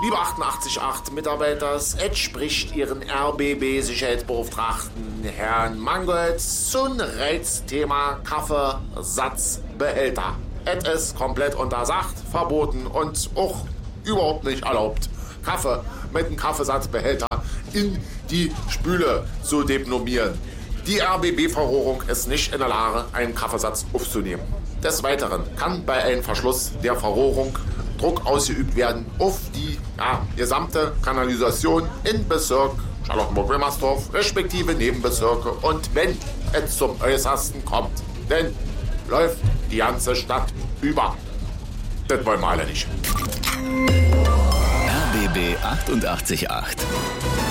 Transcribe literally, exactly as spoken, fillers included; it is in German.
Liebe achtundachtzig Komma acht Mitarbeiter, es spricht Ihren R B B-Sicherheitsbeauftragten Herrn Mangels zum Reizthema Kaffeesatzbehälter. Es ist komplett untersagt, verboten und auch überhaupt nicht erlaubt, Kaffee mit einem Kaffeesatzbehälter in die Spüle zu deponieren. Die R B B-Verrohrung ist nicht in der Lage, einen Kaffeesatz aufzunehmen. Des Weiteren kann bei einem Verschluss der Verrohrung Druck ausgeübt werden auf die ja, gesamte Kanalisation in Bezirk Charlottenburg-Wilmersdorf, respektive Nebenbezirke. Und wenn es zum Äußersten kommt, dann läuft die ganze Stadt über. Das wollen wir alle nicht. R B B achtundachtzig Komma acht